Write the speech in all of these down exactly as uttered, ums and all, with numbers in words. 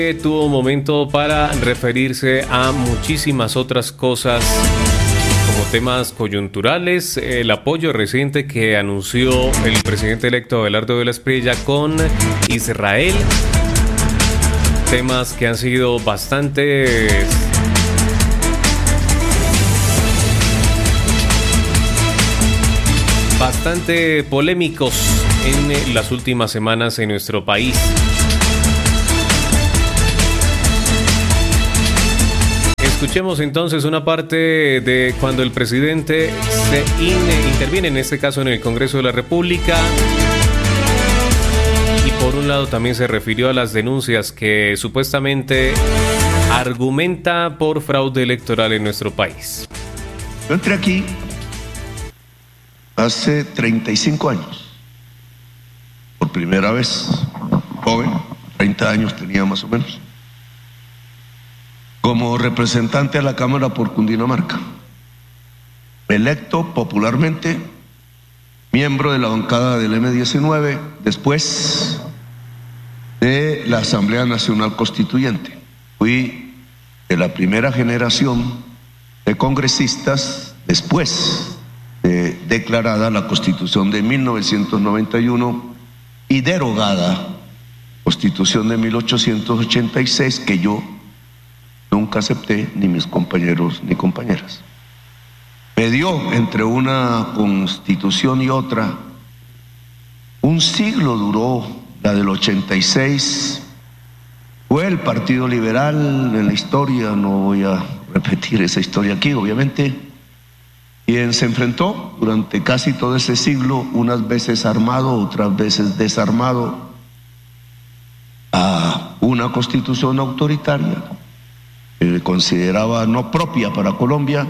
Tuvo un momento para referirse a muchísimas otras cosas como temas coyunturales, el apoyo reciente que anunció el presidente electo Abelardo Vélez Prilla con Israel, temas que han sido bastante bastante polémicos en las últimas semanas en nuestro país. Escuchemos entonces una parte de cuando el presidente se in, interviene, en este caso en el Congreso de la República, y por un lado también se refirió a las denuncias que supuestamente argumenta por fraude electoral en nuestro país. Yo entré aquí hace treinta y cinco años, por primera vez, joven, treinta años tenía más o menos, como representante a la Cámara por Cundinamarca, electo popularmente, miembro de la bancada del eme diecinueve, después de la Asamblea Nacional Constituyente. Fui de la primera generación de congresistas después de declarada la Constitución de mil novecientos noventa y uno y derogada Constitución de mil ochocientos ochenta y seis, que yo nunca acepté, ni mis compañeros ni compañeras. Me dio entre una constitución y otra, un siglo duró la del ochenta y seis, fue el Partido Liberal en la historia, no voy a repetir esa historia aquí, obviamente, quien se enfrentó durante casi todo ese siglo, unas veces armado, otras veces desarmado, a una constitución autoritaria, consideraba no propia para Colombia,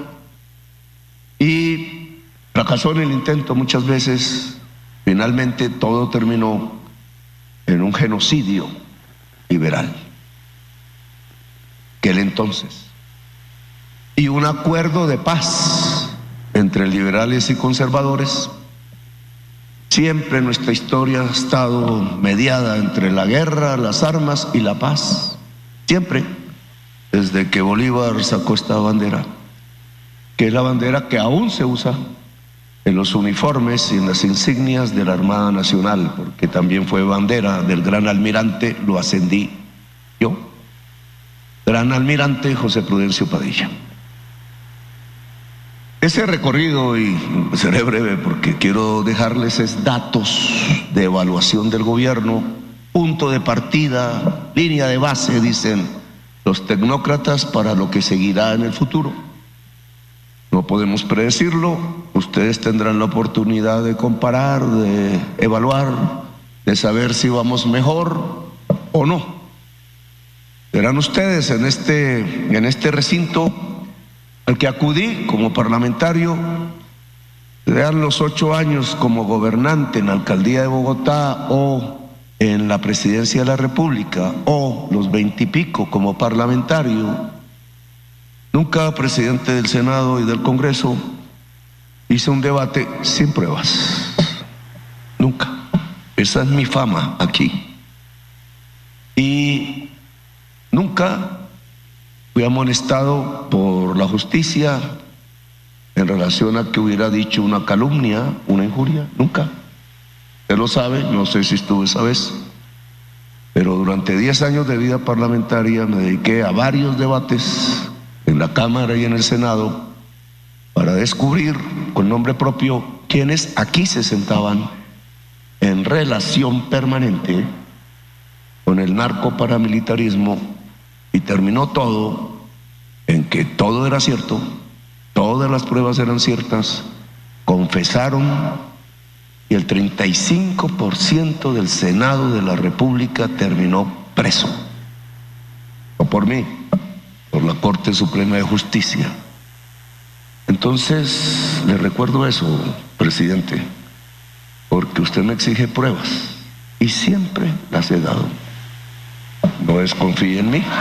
y fracasó en el intento muchas veces. Finalmente todo terminó en un genocidio liberal, aquel entonces, y un acuerdo de paz entre liberales y conservadores. Siempre nuestra historia ha estado mediada entre la guerra, las armas y la paz, siempre. Desde que Bolívar sacó esta bandera, que es la bandera que aún se usa en los uniformes y en las insignias de la Armada Nacional, porque también fue bandera del gran almirante, lo ascendí yo, gran almirante José Prudencio Padilla. Ese recorrido, y seré breve porque quiero dejarles es datos de evaluación del gobierno, punto de partida, línea de base, dicen los tecnócratas, para lo que seguirá en el futuro. No podemos predecirlo, ustedes tendrán la oportunidad de comparar, de evaluar, de saber si vamos mejor o no. Serán ustedes en este, en este recinto al que acudí como parlamentario, sean los ocho años como gobernante en la alcaldía de Bogotá o en la presidencia de la República, o los veintipico como parlamentario, nunca presidente del Senado y del Congreso, hice un debate sin pruebas. Nunca. Esa es mi fama aquí. Y nunca fui amonestado por la justicia en relación a que hubiera dicho una calumnia, una injuria. Nunca. Usted lo sabe, no sé si estuvo esa vez, pero durante diez años de vida parlamentaria me dediqué a varios debates en la Cámara y en el Senado para descubrir con nombre propio quienes aquí se sentaban en relación permanente con el narcoparamilitarismo, y terminó todo en que todo era cierto, todas las pruebas eran ciertas, confesaron, y el treinta y cinco por ciento del Senado de la República terminó preso. No por mí, por la Corte Suprema de Justicia. Entonces, le recuerdo eso, presidente, porque usted me exige pruebas y siempre las he dado. No desconfíe en mí.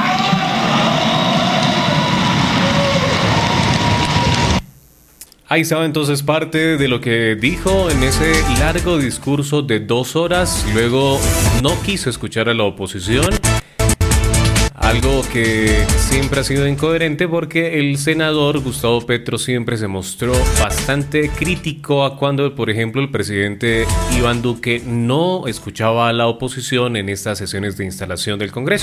Ahí estaba entonces parte de lo que dijo en ese largo discurso de dos horas. Luego no quiso escuchar a la oposición Algo que siempre ha sido incoherente porque el senador Gustavo Petro siempre se mostró bastante crítico a cuando, por ejemplo, el presidente Iván Duque no escuchaba a la oposición en estas sesiones de instalación del Congreso.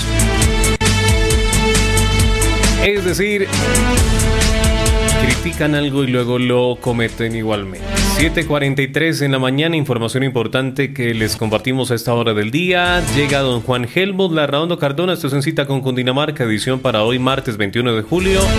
Es decir, critican algo y luego lo cometen igualmente. siete cuarenta y tres en la mañana, información importante que les compartimos a esta hora del día. Llega don Juan Helmut Larraondo Cardona, esto es En Cita con Cundinamarca, edición para hoy martes veintiuno de julio.